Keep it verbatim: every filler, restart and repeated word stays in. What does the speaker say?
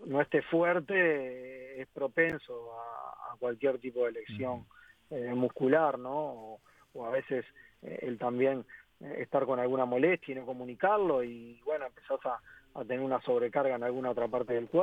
no esté fuerte, es propenso a, a cualquier tipo de lesión eh, muscular, ¿no? O, o a veces eh, él también eh, estar con alguna molestia y no comunicarlo, y bueno, empezás a, a tener una sobrecarga en alguna otra parte del cuerpo.